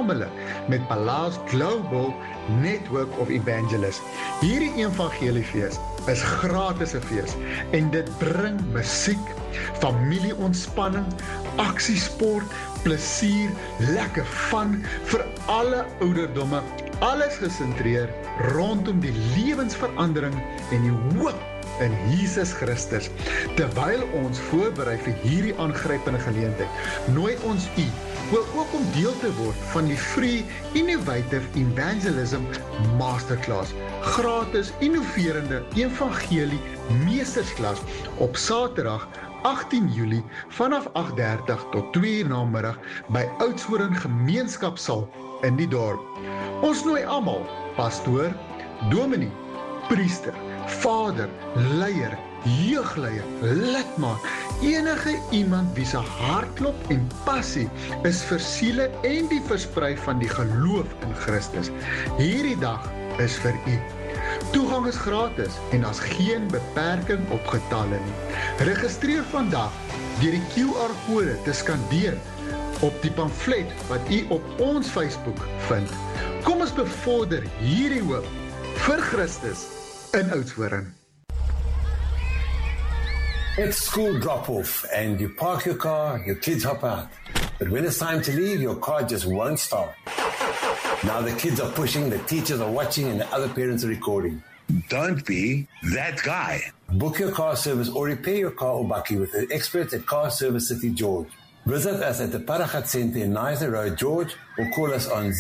saamlik met Palaus Global Network of Evangelists. Hierdie evangeliefees is gratis 'n fees en dit bring musiek, familieontspanning, aksiesport, plesier, lekker fun vir alle ouderdomme, alles gesentreer rondom die lewensverandering en die hoop in Jesus Christus. Terwyl ons voorberei vir hierdie aangrypende geleentheid, nooi ons u ook om deel te word van die Free Innovative Evangelism Masterclass, gratis innoverende evangelie meestersklas op Saterdag 18 Julie vanaf 8:30 tot 2 uur namiddag by Oudtshoorn Gemeenskapsaal in die dorp. Ons nooi almal, pastoor, dominee, priester, vader, leier, jeugleier, lidmaat, enige iemand wie se hartklop en passie is vir siele en die versprei van die geloof in Christus. Hierdie dag is vir u. Toegang is gratis en daar's geen beperking op getalle nie. Registreer vandag deur die QR-kode te skandeer op die pamflet wat u op ons Facebook vind. Kom ons bevorder hierdie hoop vir Christus in Oudtshoorn. It's school drop-off and you park your car, your kids hop out. But when it's time to leave, your car just won't start. Now the kids are pushing, the teachers are watching, and the other parents are recording. Don't be that guy. Book your car service or repair your car or bakkie with the experts at Car Service City George. Visit us at the Paragat Centre in Nizer Road, George, or call us on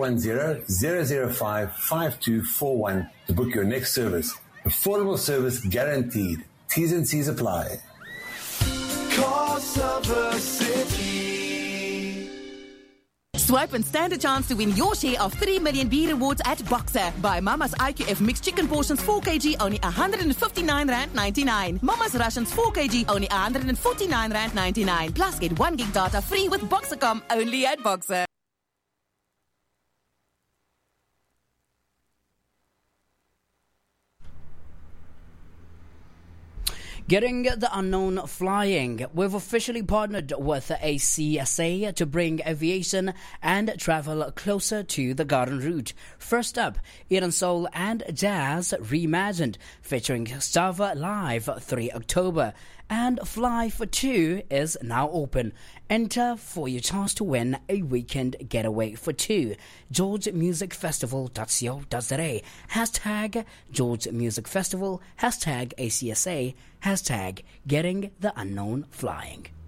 010-005-5241 to book your next service. Affordable service guaranteed. T's and C's apply. Car Service City. Swipe and stand a chance to win your share of 3 million beer rewards at Boxer. Buy Mama's IQF mixed chicken portions 4 kg, only R159.99. Mama's Russians 4 kg, only R149.99. Plus get 1 gig data free with Boxercom, only at Boxer. Getting the unknown flying. We've officially partnered with ACSA to bring aviation and travel closer to the garden route. First up, Eden Soul and Jazz Reimagined, featuring Stava Live 3 October. And Fly for 2 is now open. Enter for your chance to win a weekend getaway for 2. GeorgeMusicFestival.co.za. Hashtag George Music Festival. Hashtag ACSA. Hashtag Getting the Unknown Flying.